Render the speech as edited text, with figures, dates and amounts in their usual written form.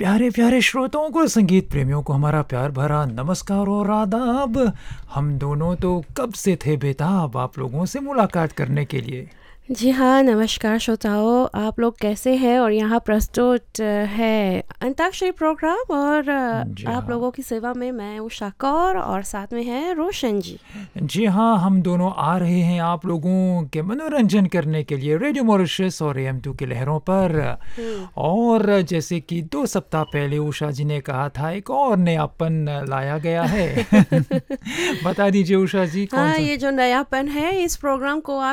प्यारे प्यारे श्रोताओं को, संगीत प्रेमियों को हमारा प्यार भरा नमस्कार और आदाब। हम दोनों तो कब से थे बेताब आप लोगों से मुलाकात करने के लिए। जी हाँ, नमस्कार श्रोताओं, आप लोग कैसे हैं? और यहाँ प्रस्तुत है अंताक्षरी प्रोग्राम और जी आप हाँ। लोगों की सेवा में मैं उषा कौर और साथ में है रोशन जी। जी हाँ, हम दोनों आ रहे हैं आप लोगों के मनोरंजन करने के लिए रेडियो मॉरिशस और AM2 की लहरों पर। और जैसे कि 2 सप्ताह पहले उषा जी ने कहा था, एक और नयापन लाया गया है। बता दीजिए उषा जी, कौन हाँ, सा? ये जो नयापन है इस प्रोग्राम को